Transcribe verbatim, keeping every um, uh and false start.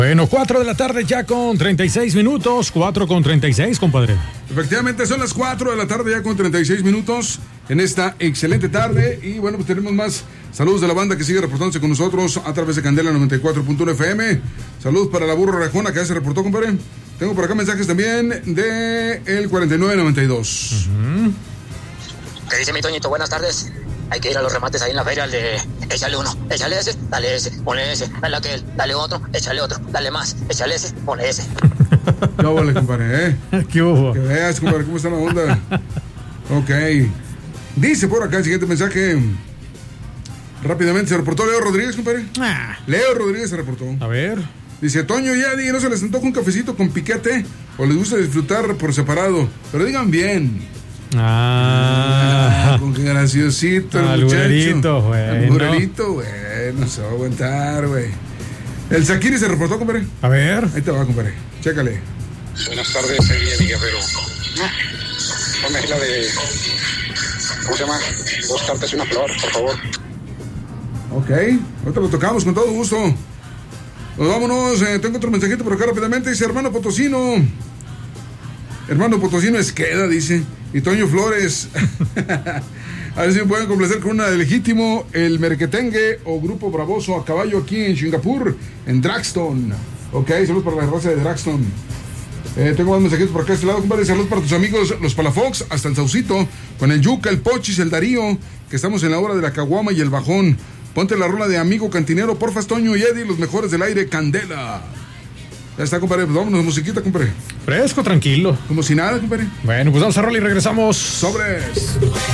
Bueno, cuatro de la tarde ya con treinta y seis minutos, cuatro con treinta y seis, compadre. Efectivamente, son las cuatro de la tarde ya con treinta y seis minutos en esta excelente tarde. Y bueno, pues tenemos más saludos de la banda que sigue reportándose con nosotros a través de Candela noventa y cuatro punto uno F M. Saludos para la Burro Rejona que ya se reportó, compadre. Tengo por acá mensajes también de el cuarenta y nueve noventa y dos. Uh-huh. ¿Qué dice mi Toñito? Buenas tardes. Hay que ir a los remates ahí en la feria, al de échale uno, échale ese, dale ese, ponle ese, dale aquel, dale otro, échale otro, dale más, échale ese, ponle ese. ¿Qué hubo, compadre, eh? ¿Qué hubo? Que veas, compadre, cómo está la onda. Ok. Dice por acá el siguiente mensaje. Rápidamente se reportó Leo Rodríguez, compadre. Ah. Leo Rodríguez se reportó. A ver. Dice, Toño y Adi, ¿no se les antoja un cafecito con piquete? ¿O les gusta disfrutar por separado? Pero digan bien. Ah, ah con qué graciosito el al muchacho. Burerito, güey. El burerito, güey. No se va a aguantar, güey. El Sakiri se reportó, compadre. A ver. Ahí te va, compadre. Chécale. Buenas tardes, Eddie Guerrero. Ponme ahí la de... ¿Cómo se llama? Dos cartas y una flor, por favor. Ok. Ahorita lo tocamos con todo gusto. Pues vámonos. Eh, tengo otro mensajito por acá rápidamente. Dice, hermano Potosino. Hermano Potosino Esqueda, dice. Y Toño Flores. A ver si me pueden complacer con una de Legítimo, el Merquetengue o Grupo Bravoso a caballo aquí en Singapur, en Draxton. Ok, saludos para la raza de Draxton. Eh, tengo más mensajitos por acá a este lado, compadre. Saludos para tus amigos, los Palafox, hasta el Saucito, con el Yuca, el Pochis, el Darío, que estamos en la hora de la caguama y el bajón. Ponte la rola de Amigo Cantinero, porfa, Toño y Eddie, los mejores del aire, Candela. Ya está, compadre, pues vámonos, musiquita, compadre. Fresco, tranquilo. Como si nada, compadre. Bueno, pues vamos a rola y regresamos. Sobres.